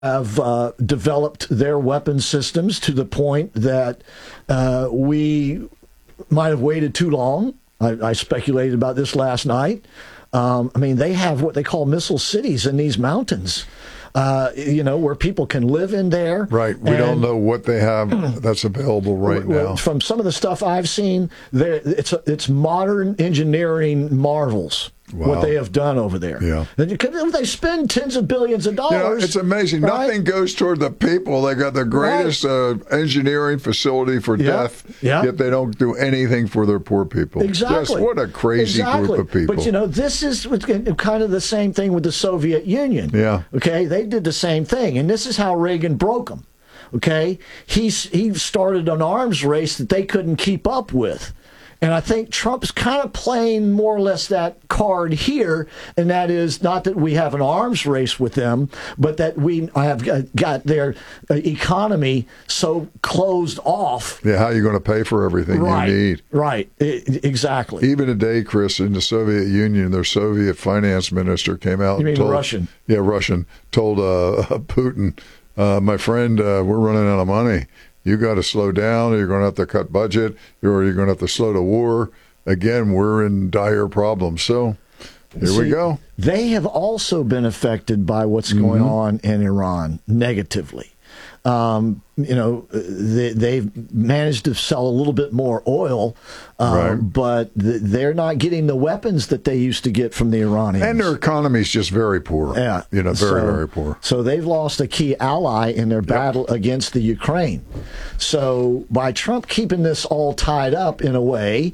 have developed their weapon systems to the point that we might have waited too long. I speculated about this last night. They have what they call missile cities in these mountains, where people can live in there. Right. We don't know what they have that's available right now. From some of the stuff I've seen, it's modern engineering marvels. Wow. What they have done over there. Yeah. They spend tens of billions of dollars. It's amazing. Right? Nothing goes toward the people. They got the greatest engineering facility for death, yet they don't do anything for their poor people. Exactly. Just what a crazy group of people. But, this is kind of the same thing with the Soviet Union. Yeah. Okay? They did the same thing, and this is how Reagan broke them. Okay? He started an arms race that they couldn't keep up with. And I think Trump's kind of playing more or less that card here, and that is not that we have an arms race with them, but that we have got their economy so closed off. Yeah, how are you going to pay for everything you need? Right, exactly. Even today, Chris, in the Soviet Union, their Soviet finance minister came out and told... Russian? Yeah, Russian. Told Putin, my friend, we're running out of money. You got to slow down, or you're going to have to cut budget, or you're going to have to slow the war. Again, we're in dire problems. So here we go. They have also been affected by what's going on in Iran negatively. They've managed to sell a little bit more oil, but they're not getting the weapons that they used to get from the Iranians. And their economy is just very poor. Yeah. Very poor. So they've lost a key ally in their battle against the Ukraine. So by Trump keeping this all tied up in a way,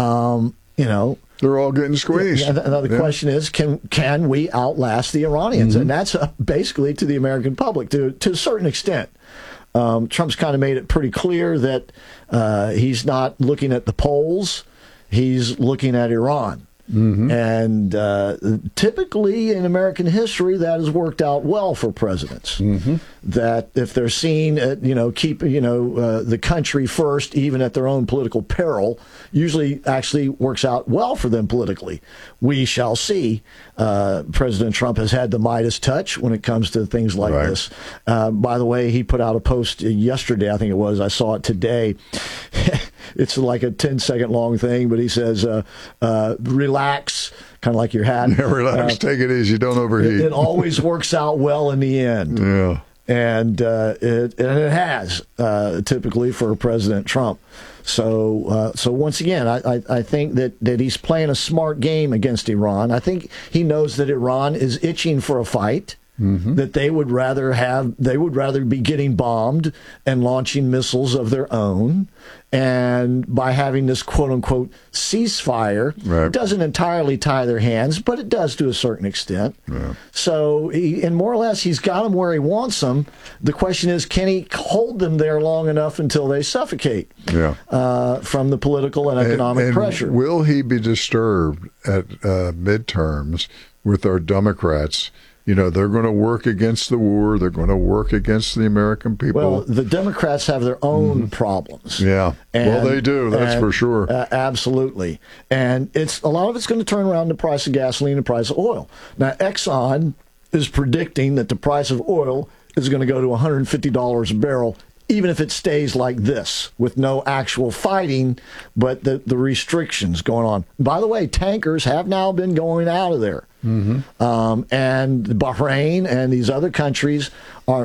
they're all getting squeezed. Another question is, can we outlast the Iranians? And that's basically to the American public, to a certain extent. Trump's kind of made it pretty clear that he's not looking at the polls. He's looking at Iran. And typically in American history, that has worked out well for presidents. That if they're seen, keep the country first, even at their own political peril, usually actually works out well for them politically. We shall see. President Trump has had the Midas touch when it comes to things like this. By the way, he put out a post yesterday, I think it was. I saw it today. It's like a 10-second long thing, but he says, relax, kind of like your hat. Yeah, relax, take it easy, don't overheat. It always works out well in the end. Yeah. And it has, typically for President Trump. So once again, I think that he's playing a smart game against Iran. I think he knows that Iran is itching for a fight. That they would rather be getting bombed and launching missiles of their own. And by having this quote-unquote ceasefire, it doesn't entirely tie their hands, but it does to a certain extent. Yeah. So, and more or less, he's got them where he wants them. The question is, can he hold them there long enough until they suffocate from the political and economic pressure? Will he be disturbed at midterms with our Democrats? They're going to work against the war. They're going to work against the American people. Well, the Democrats have their own problems. Yeah. Well, they do. That's for sure. Absolutely. And a lot of it's going to turn around the price of gasoline and the price of oil. Now, Exxon is predicting that the price of oil is going to go to $150 a barrel, even if it stays like this, with no actual fighting, but the restrictions going on. By the way, tankers have now been going out of there. And Bahrain and these other countries the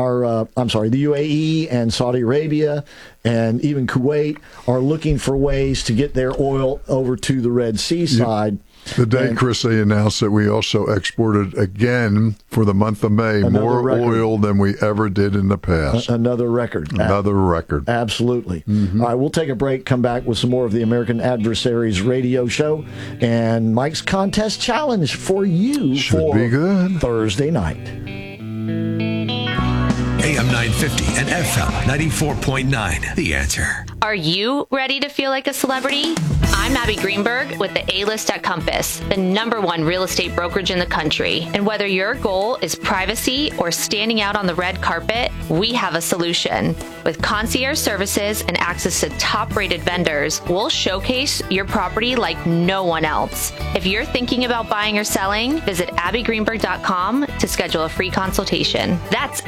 UAE and Saudi Arabia and even Kuwait are looking for ways to get their oil over to the Red Sea side. The day, Chris, they announced that we also exported again for the month of May more oil than we ever did in the past. Another record. Absolutely. All right, we'll take a break, come back with some more of the American Adversaries radio show and Mike's contest challenge for you for be good. Thursday night. AM 950 and FM 94.9. The Answer. Are you ready to feel like a celebrity? I'm I'm Abby Greenberg with the A-List at Compass, the #1 real estate brokerage in the country. And whether your goal is privacy or standing out on the red carpet, we have a solution. With concierge services and access to top-rated vendors, we'll showcase your property like no one else. If you're thinking about buying or selling, visit abbygreenberg.com to schedule a free consultation. That's